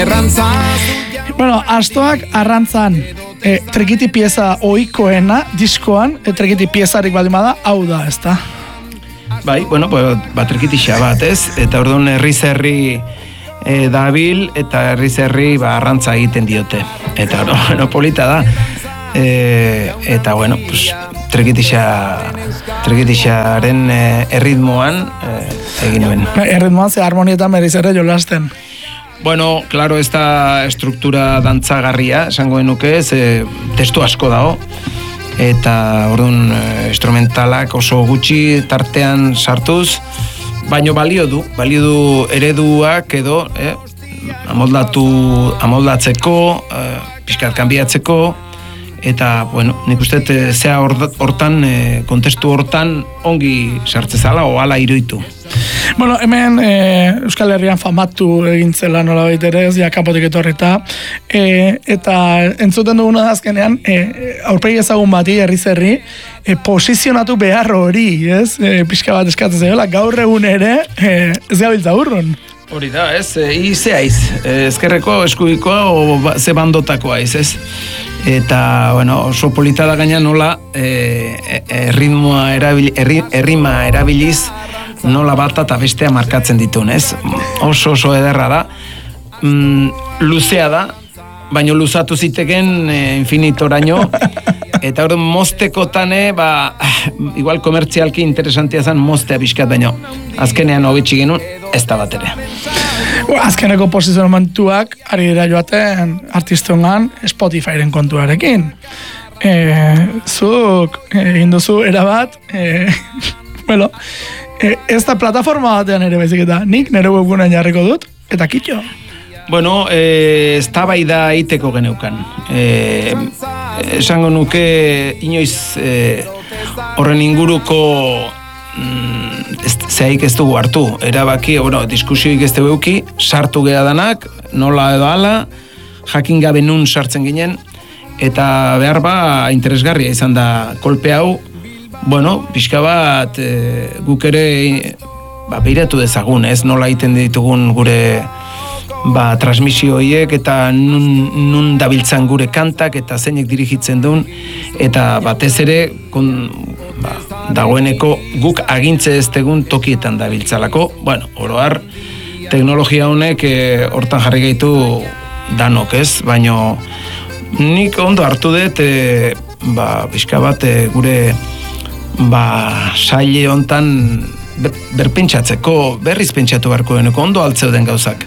Bueno, astoak arrantzan trekiti pieza ohikoena diskoan, trekiti piezarik badimada, hau da, ezta? Bai, bueno, trekitixa bat, ez? Eta orduan herri dabil eta herri arrantza egiten diote. Eta bueno, polita da. Eta bueno, pues trekitixaren erritmoan egin nuen. Erritmoan ze harmonietan herri jolasten. Bueno, claro, ez da estruktura dantzagarria, esango genuke, testu asko dago. Eta orduan instrumentalak oso gutxi tartean sartuz, baino balio du ereduak edo amoldatzeko, pixkat kanbiatzeko, eta, bueno, nik uste zea hortan, kontestu hortan ongi sartzezala o ala iruditu. Bueno, hemen Euskal Herrian famatu egintzela nola baitere ez, kapotik etorrita, eta entzuten duguna azkenean, aurpegi ezagun bati, herri, posizionatu behar hori, ez? Pixka bat eskatzen zaiola, gaur egun ere, ez gabiltza urrun. Hori da, ez? Ize aiz, ezkerreko eskubikoa o ze bandotakoa aiz, ez? Eta, bueno, oso polita da gaina nola errima erabiliz nola bata eta bestea markatzen ditun, ez? Oso ederra da. Luzea da, baino luzatu ziteken infinitoraino. Eta hori moztekotane, igual komertzialki interesantia zen moztea pixkat, baino azkenean hobetxi genuen, ez da bat ere. Azkeneko posizionamentuak ari dira joaten artistongan Spotifyren kontuarekin. Zuk egin duzu erabat, bueno, ez da plataforma batean ere baizik eta nik nire webgunean jarriko dut, eta kitxo. Bueno, eztabaida egiteko geneukan. Esango nuke inoiz horren inguruko zehaik ez dugu hartu. Erabaki, diskusioik ez dugu euki, sartu geha danak, nola edo ala, jakin gabe nun sartzen ginen, eta behar interesgarria izan da kolpe hau, pixka bat guk ere behiratu dezagun, ez nola egiten ditugun gure transmisio horiek eta nun dabiltzan gure kantak eta zeinek dirigitzen duen, eta batez ere dagoeneko guk agintze ez tegun tokietan dabiltzalako, oroar teknologia honek hortan jarri gaitu danok, ez? Baino nik ondo hartu dut pixka bat gure saile hontan berpentsatzeko, berriz pentsatu beharko deneko, ondo altzeuden gauzak.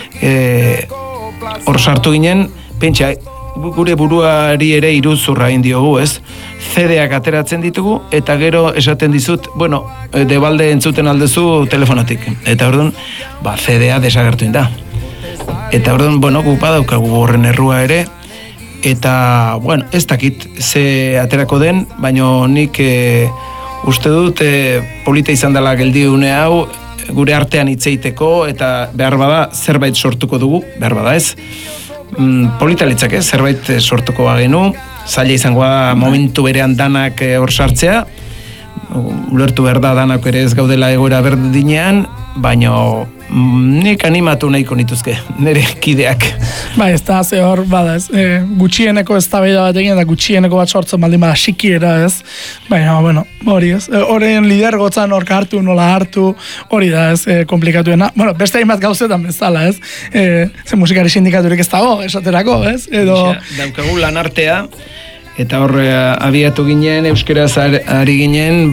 Hor sartu ginen, pentsa, gure buruari ere iruzurra indiogu, ez? CD-ak ateratzen ditugu, eta gero esaten dizut, debalde entzuten aldezu telefonotik. Eta orduan, CD-a desagertu inda. Eta orduan, guk badaukagu horren errua ere, eta, ez dakit ze aterako den, baina nik uste dut polita izan dela geldiune hau, gure artean hitzeiteko eta behar bada zerbait sortuko dugu, behar bada ez. Polita litzake, zerbait sortuko bagenu, zaila izango da momentu berean danak hor sartzea, ulertu behar da danak ere ez gaudela egoera berdinean, baina nik animatu nahiko nituzke, nire kideak. Ez da, ze hor, gutxieneko ez tabeida bat egin, eta gutxieneko bat sortzen baldin bada sikiera, ez? Baina, hori ez. Horren lidergotzan hor hartu, nola hartu, hori da, ez, komplikatuena. Beste hainbat gauzetan bezala, ez? Ze musikari sindikaturik ez dago, esaterako, ez? Daukagu lanartea, eta hor abiatu ginen, euskeraz ari ginen,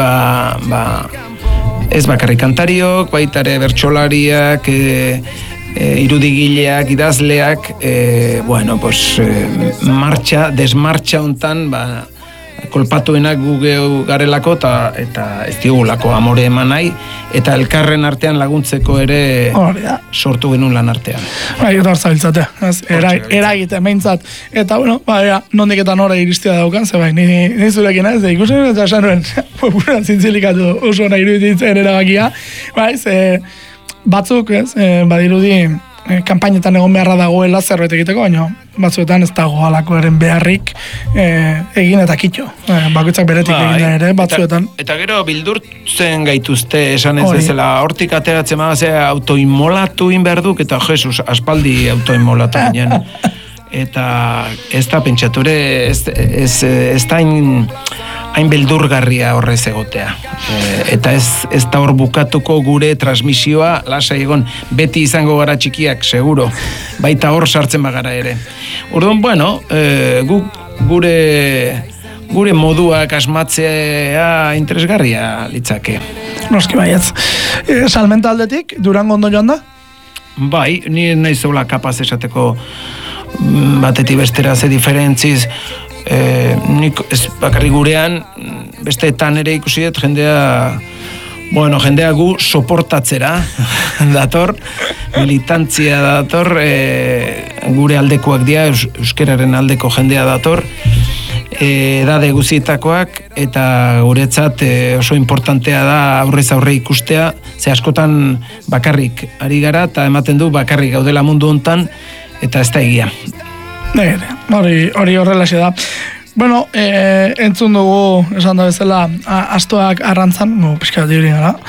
ez bakarrik kantariok, baitare bertsolariak, irudigileak, idazleak, desmartxa hontan, kolpatuenak gugeu garelako eta ez diogulako amore eman nahi, eta elkarren artean laguntzeko ere sortu genuen lan artean. Eta hor zabiltzate, eragite meintzat. Eta, nondik eta nora iristia daukan, ze ni zurekin ez, ikusen eta esan nuen, buran zintzilikatu oso nahi iruditzen erabakia, batzuk, badirudi, kanpainetan egon beharra dagoela zerbait egiteko, baina batzuetan ez dago alakoaren beharrik egin eta kitxo. Bakoitzak beretik egin da ere, batzuetan. Eta gero bildurtzen gaituzte esan ez bezala, hortik ateratzen magazea autoinmolatu inberduk, eta Jesus, aspaldi autoinmolatu ginen. Eta ez da pentsature, ez da hain beldurgarria horrez egotea. Eta ez da hor bukatuko gure transmisioa, lasai egon, beti izango gara txikiak, seguro. Baita hor sartzen bagara ere. Orduan, bueno, gure moduak asmatzea interesgarria litzake. Noski baietz. Salmenta aldetik, Durango ondo joan da? Bai, ni nahi zola kapaz esateko batetik bestera ze diferentziz, nik ez bakarrik gurean, besteetan ere ikusi dut jendea gu soportatzera dator, militantzia dator, gure aldekoak dira, euskeraren aldeko jendea dator, edade guzietakoak, eta guretzat oso importantea da aurrez aurre ikustea, ze askotan bakarrik ari gara, eta ematen du bakarrik gaudela mundu hontan, eta ez da egia. Hori horrelaxe da. Bueno, entzun dugu, esan da bezala, astoak arrantzan, pixka bat dibri gara,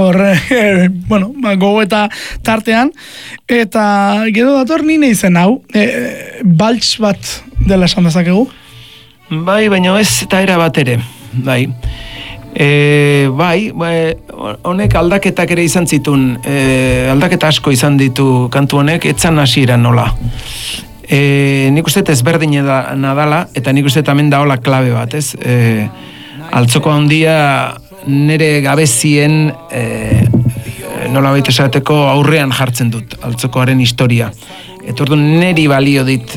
gogo eta tartean, eta gero dator nire izen hau, baltz bat dela esan dezakegu? Bai, baina ez eta era bat ere, bai. Honek aldaketak ere izan zituen, aldaketa asko izan ditu kantu honek, etzan hasiera nola. Nik uste ezberdin nadala, eta nik uste hemen daola klabe bat, ez? Altzoko handia nire gabezien nola baita esateko aurrean jartzen dut, altzokoaren historia. Eta orduan niri balio dit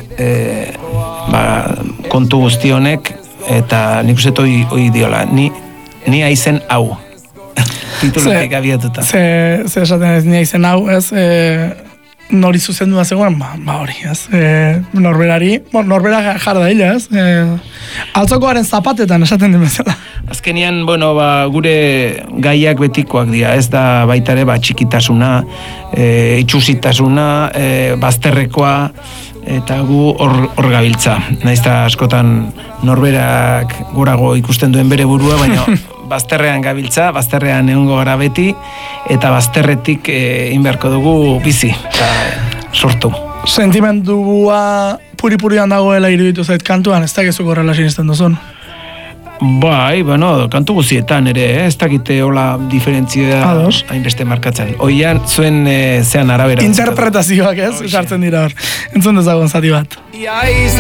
kontu guzti honek, eta nik uste hoi diola, ni aizen hau. Titulatik abiatuta. Ze esaten ez ni aizen hau, ez? Nori zuzendua zegoen, hori, ez? Norbera jar da illa, ez? Altzokoaren zapatetan esaten den bezala. Azkenian, gure gaiak betikoak dira, ez da baita ere txikitasuna, itxusitasuna, bazterrekoa, eta gu hor gabiltza. Naiz da askotan norberak gorago ikusten duen bere burua, baina bazterrean gabiltza, bazterrean egongo gara beti, eta bazterretik inberko dugu bizi, eta sortu. Sentimendua puri-purian dagoela iruditu zait kantuan, ez dakizu horrela sinisten duzun? Bai, kantu guzietan ere, ez dakite hola diferentzia hainbeste markatzen. Oian, zuen zean arabera. Interpretazioak ez, sartzen dira hor. Entzun dezagun zati bat.